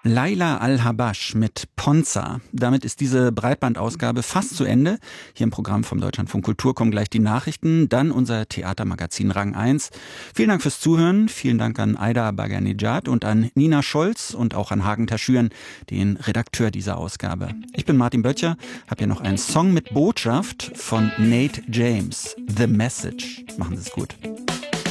Laila Al-Habash mit Ponza. Damit ist diese Breitbandausgabe fast zu Ende. Hier im Programm vom Deutschlandfunk Kultur kommen gleich die Nachrichten, dann unser Theatermagazin Rang 1. Vielen Dank fürs Zuhören. Vielen Dank an Aida Baganejad und an Nina Scholz und auch an Hagen Taschüren, den Redakteur dieser Ausgabe. Ich bin Martin Böttcher, habe hier noch einen Song mit Botschaft von Nate James. The Message. Machen Sie es gut.